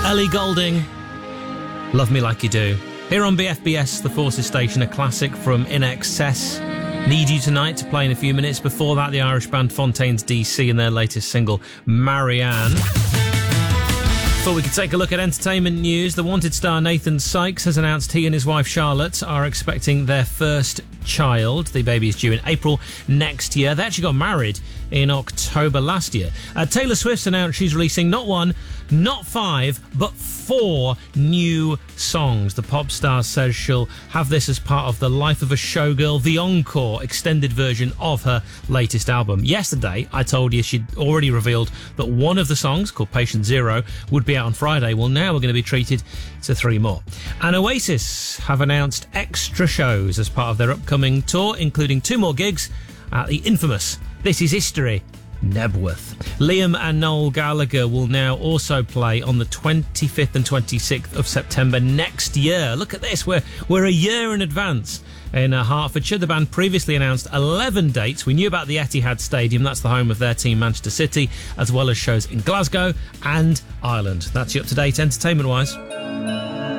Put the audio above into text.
Ellie Goulding, Love Me Like You Do. Here on BFBS, the Forces Station, a classic from In Excess. Need You Tonight to play in a few minutes. Before that, the Irish band Fontaines DC and their latest single, Marianne. Thought we could take a look at entertainment news. The Wanted star Nathan Sykes has announced he and his wife Charlotte are expecting their first child. The baby is due in April next year. They actually got married in October last year. Taylor Swift's announced she's releasing not one, not five, but 4 new songs. The pop star says she'll have this as part of the Life of a Showgirl, the Encore extended version of her latest album. Yesterday, I told you she'd already revealed that one of the songs, called Patient Zero, would be out on Friday. Well, now we're going to be treated to 3 more. And Oasis have announced extra shows as part of their upcoming tour, including 2 more gigs at the infamous This Is History Nebworth. Liam and Noel Gallagher will now also play on the 25th and 26th of September next year. Look at this, we're a year in advance in Hertfordshire. The band previously announced 11 dates. We knew about the Etihad Stadium, that's the home of their team Manchester City, as well as shows in Glasgow and Ireland. That's you up to date entertainment wise.